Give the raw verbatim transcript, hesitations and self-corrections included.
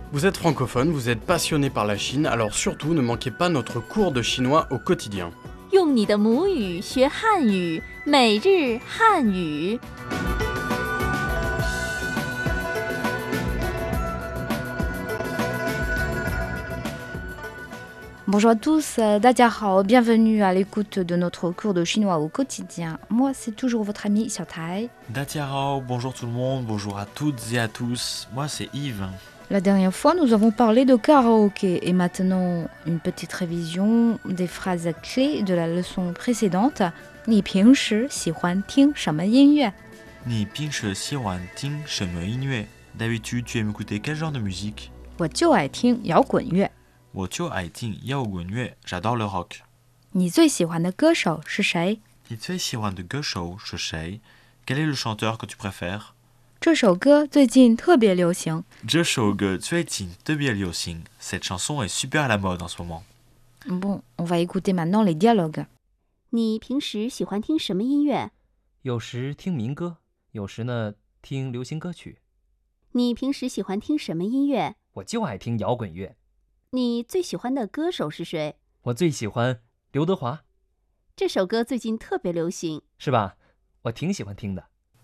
Vous êtes francophone, vous êtes passionné par la Chine, alors surtout ne manquez pas notre cours de chinois au quotidien. 用你的母语学汉语，每日汉语。 Bonjour à tous, euh, 大家好, bienvenue à l'écoute de notre cours de chinois au quotidien. Moi, c'est toujours votre ami Xiao Tai. Datiarao, bonjour tout le monde, bonjour à toutes et à tous. Moi, c'est Yves. La dernière fois, nous avons parlé de karaoké et maintenant, une petite révision des phrases clés de la leçon précédente. 你平时喜欢听什么音乐? Ni pinche siwan ting sheme inue. D'habitude, tu aimes écouter quel genre de musique? 我就爱听摇滚乐。 Wo jiu ai ting yao gunue, j'adore le rock. 你最喜欢的歌手是谁? Ni zui siwan de gushou, sheshei. Quel est le chanteur que tu préfères? 这首歌最近特别流行。 Zheshou ge zui jin de bian liu xing. Cette chanson est super à la mode en ce moment. Bon, on va écouter maintenant les dialogues. 你平时喜欢听什么音乐？ 有时听民歌，有时呢听流行歌曲。 你平时喜欢听什么音乐？ 我就爱听摇滚乐。 你最喜欢的歌手是谁？ 我最喜欢刘德华。 这首歌最近特别流行， 是吧？我挺喜欢听的。